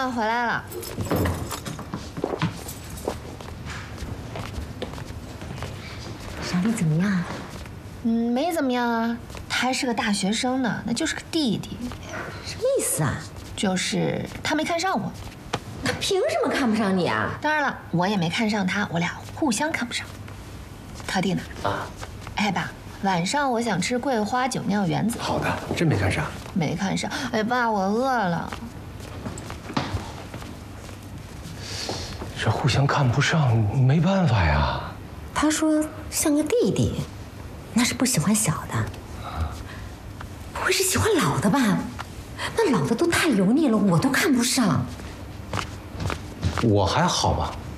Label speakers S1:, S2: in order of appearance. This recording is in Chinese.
S1: 回来了。
S2: 小李怎么样？
S1: 没怎么样啊，他还是个大学生呢，那就是个弟弟。
S2: 什么意思啊？
S1: 就是他没看上我。
S2: 他凭什么看不上你啊？
S1: 当然了，我也没看上他，我俩互相看不上。特地呢？
S3: 啊。
S1: 哎爸，晚上我想吃桂花酒酿圆子。
S3: 好的，真没看上。
S1: 没看上。哎爸，我饿了。
S3: 这互相看不上，没办法呀。
S2: 他说像个弟弟，那是不喜欢小的，不会是喜欢老的吧？那老的都太油腻了，我都看不上。
S3: 我还好吧。